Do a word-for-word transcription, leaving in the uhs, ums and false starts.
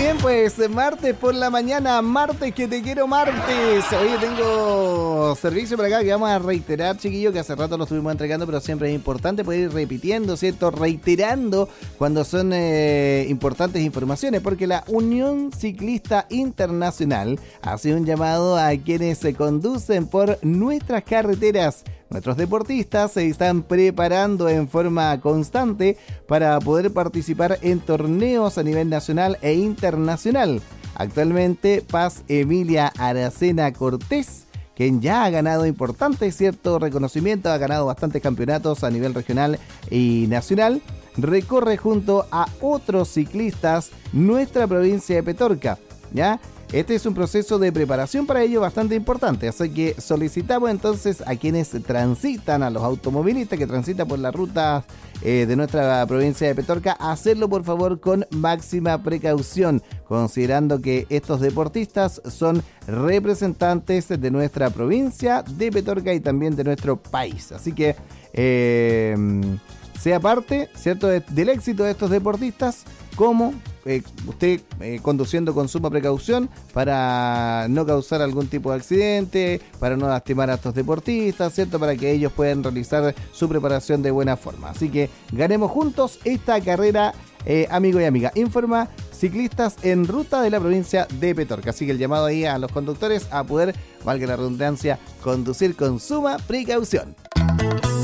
bien, pues martes por la mañana, martes que te quiero martes. Oye, tengo servicio por acá que vamos a reiterar, chiquillos, que hace rato lo estuvimos entregando, pero siempre es importante poder ir repitiendo, ¿cierto? Reiterando cuando son eh, importantes informaciones, porque la Unión Ciclista Internacional hace un llamado a quienes se conducen por nuestras carreteras. Nuestros deportistas se están preparando en forma constante para poder participar en torneos a nivel nacional e internacional. Actualmente, Paz Emilia Aracena Cortés, quien ya ha ganado importante cierto reconocimiento, ha ganado bastantes campeonatos a nivel regional y nacional, recorre junto a otros ciclistas nuestra provincia de Petorca, ¿ya? Este es un proceso de preparación para ello bastante importante, así que solicitamos entonces a quienes transitan, a los automovilistas que transitan por las rutas eh, de nuestra provincia de Petorca, hacerlo por favor con máxima precaución, considerando que estos deportistas son representantes de nuestra provincia de Petorca y también de nuestro país. Así que eh, sea parte, ¿cierto?, de, del éxito de estos deportistas, como eh, usted eh, conduciendo con suma precaución para no causar algún tipo de accidente, para no lastimar a estos deportistas, ¿cierto?, para que ellos puedan realizar su preparación de buena forma. Así que ganemos juntos esta carrera, eh, amigo y amiga. Informa Ciclistas en Ruta de la provincia de Petorca. Así que el llamado ahí a los conductores a poder, valga la redundancia, conducir con suma precaución.